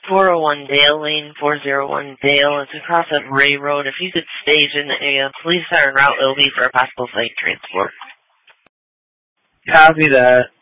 401 Dale Lane, 401 Dale. It's across at Ray Road. If you could stage in the area, police are en route. It'll be for a possible site transport. Copy that.